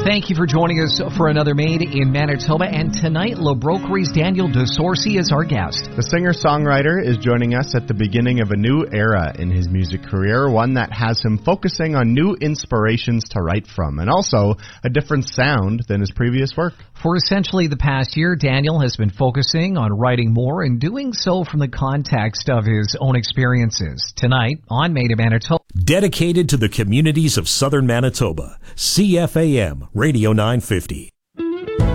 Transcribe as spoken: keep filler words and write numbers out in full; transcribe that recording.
Thank you for joining us for another Made in Manitoba. And tonight, Le Brokery's Daniel DeSorcy is our guest. The singer-songwriter is joining us at the beginning of a new era in his music career, one that has him focusing on new inspirations to write from, and also a different sound than his previous work. For essentially the past year, Daniel has been focusing on writing more and doing so from the context of his own experiences. Tonight, on Made in Manitoba. Dedicated to the communities of southern Manitoba, C F A M Radio nine fifty.